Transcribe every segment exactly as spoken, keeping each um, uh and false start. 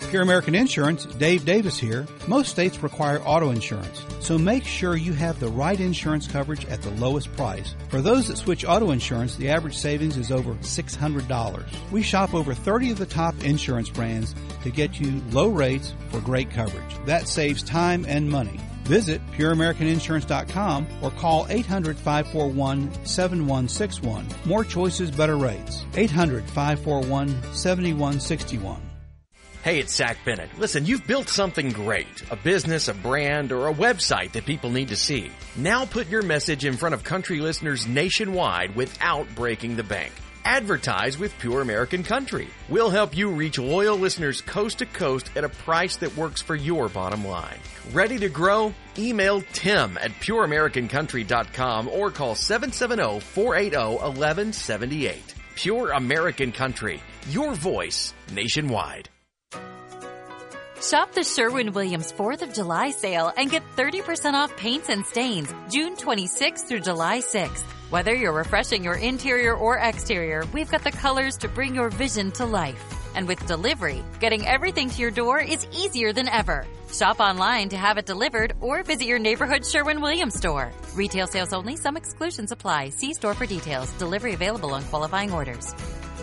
Pure American Insurance, Dave Davis here. Most states require auto insurance, so make sure you have the right insurance coverage at the lowest price. For those that switch auto insurance, the average savings is over six hundred dollars. We shop over thirty of the top insurance brands to get you low rates for great coverage. That saves time and money. Visit pure american insurance dot com or call eight hundred, five four one, seven one six one. More choices, better rates. eight hundred, five four one, seven one six one. Hey, it's Zach Bennett. Listen, you've built something great. A business, a brand, or a website that people need to see. Now put your message in front of country listeners nationwide without breaking the bank. Advertise with Pure American Country. We'll help you reach loyal listeners coast to coast at a price that works for your bottom line. Ready to grow? Email Tim at pure american country dot com or call seven seven zero, four eight zero, one one seven eight. Pure American Country. Your voice nationwide. Shop the Sherwin-Williams fourth of July sale and get thirty percent off paints and stains June twenty-sixth through July sixth. Whether you're refreshing your interior or exterior, we've got the colors to bring your vision to life. And with delivery, getting everything to your door is easier than ever. Shop online to have it delivered or visit your neighborhood Sherwin-Williams store. Retail sales only. Some exclusions apply. See store for details. Delivery available on qualifying orders.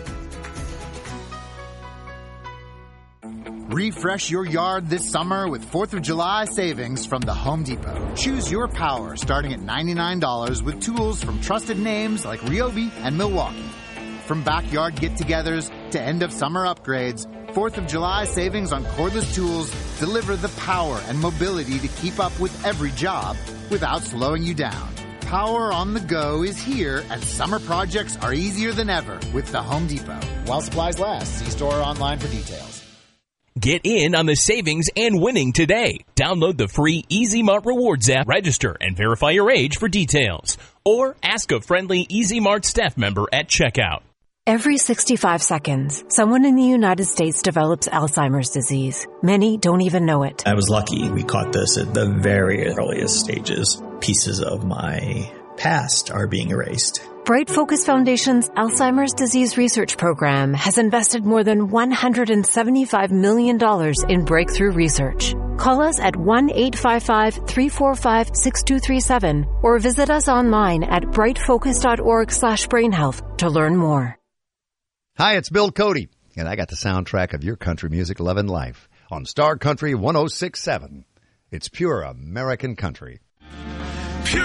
Refresh your yard this summer with fourth of July savings from the Home Depot. Choose your power starting at ninety-nine dollars with tools from trusted names like Ryobi and Milwaukee. From backyard get-togethers to end-of-summer upgrades, fourth of July savings on cordless tools deliver the power and mobility to keep up with every job without slowing you down. Power on the go is here, and summer projects are easier than ever with the Home Depot. While supplies last, see store or online for details. Get in on the savings and winning today. Download the free Easy Mart Rewards app, register, and verify your age for details. Or ask a friendly Easy Mart staff member at checkout. Every sixty-five seconds, someone in the United States develops Alzheimer's disease. Many don't even know it. I was lucky. We caught this at the very earliest stages. Pieces of my past are being erased. Bright Focus Foundation's Alzheimer's Disease Research Program has invested more than one hundred seventy-five million dollars in breakthrough research. Call us at one eight five five, three four five, six two three seven or visit us online at bright focus dot org slash brain health to learn more. Hi, it's Bill Cody, and I got the soundtrack of your country music loving life on Star Country one oh six point seven. It's pure American country. Pure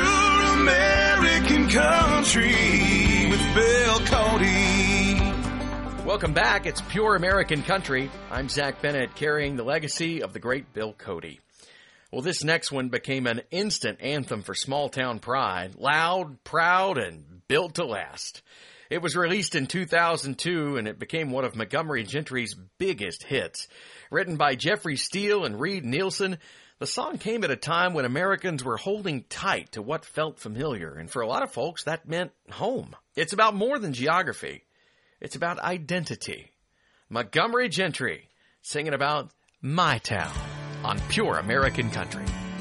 American Country with Bill Cody. Welcome back. It's Pure American Country. I'm Zach Bennett, carrying the legacy of the great Bill Cody. Well, this next one became an instant anthem for small-town pride. Loud, proud, and built to last. It was released in two thousand two, and it became one of Montgomery Gentry's biggest hits. Written by Jeffrey Steele and Reed Nielsen, the song came at a time when Americans were holding tight to what felt familiar, and for a lot of folks, that meant home. It's about more than geography. It's about identity. Montgomery Gentry singing about my town on Pure American Country.